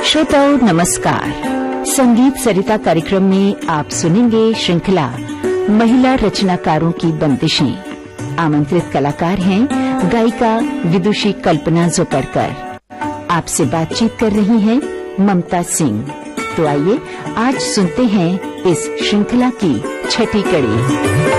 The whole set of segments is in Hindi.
श्रोताओं नमस्कार। संगीत सरिता कार्यक्रम में आप सुनेंगे श्रृंखला महिला रचनाकारों की बंदिशें। आमंत्रित कलाकार हैं गायिका विदुषी कल्पना जोकड़कर। आपसे बातचीत कर रही हैं ममता सिंह। तो आइए आज सुनते हैं इस श्रृंखला की छठी कड़ी।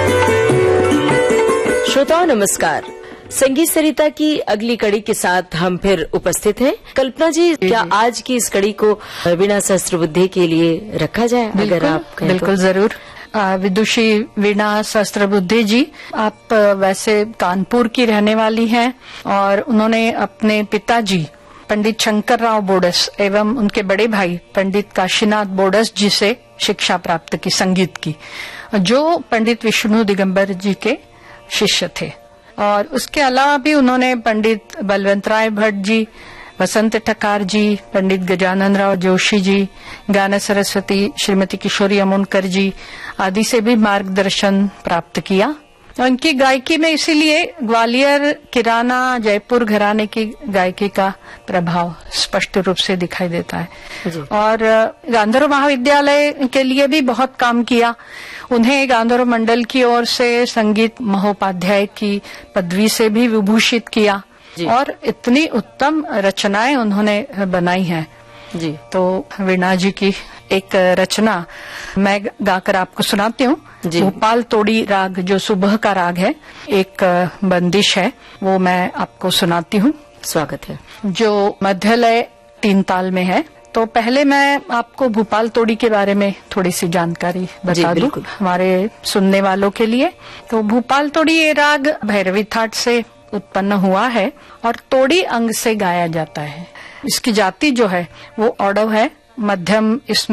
श्रोताओं नमस्कार। संगीत सरिता की अगली कड़ी के साथ हम फिर उपस्थित हैं। कल्पना जी, क्या आज की इस कड़ी को वीणा सहस्त्रबुद्धे के लिए रखा जाए? अगर आप कहें बिल्कुल जरूर। विदुषी वीणा सहस्त्रबुद्धे जी, आप वैसे कानपुर की रहने वाली हैं और उन्होंने अपने पिताजी पंडित शंकरराव बोडस एवं उनके बड़े भाई पंडित काशीनाथ बोडस जी से शिक्षा प्राप्त की संगीत की, जो पंडित विष्णु दिगंबर जी के शिष्य थे। और उसके अलावा भी उन्होंने पंडित बलवंत राय भट्ट जी, वसंत ठकार जी, पंडित गजानन राव जोशी जी, गाना सरस्वती श्रीमती किशोरी अमोनकर जी आदि से भी मार्गदर्शन प्राप्त किया। उनकी गायकी में इसीलिए ग्वालियर, किराना, जयपुर घराने की गायकी का प्रभाव स्पष्ट रूप से दिखाई देता है। और गांधर्व महाविद्यालय के लिए भी बहुत काम किया। उन्हें गांधर्व मंडल की ओर से संगीत महोपाध्याय की पदवी से भी विभूषित किया और इतनी उत्तम रचनाएं उन्होंने बनाई हैं। जी, तो वीणा जी की एक रचना मैं गाकर आपको सुनाती हूँ। भोपाल तोड़ी राग, जो सुबह का राग है, एक बंदिश है, वो मैं आपको सुनाती हूँ। स्वागत है। जो मध्यलय 3 ताल में है। तो पहले मैं आपको भोपाल तोड़ी के बारे में थोड़ी सी जानकारी बता दूं हमारे सुनने वालों के लिए। तो भोपाल तोड़ी ये राग भैरवी थाट से उत्पन्न हुआ है और तोड़ी अंग से गाया जाता है। इसकी जाति जो है वो ऑडव है, मध्यम इसमें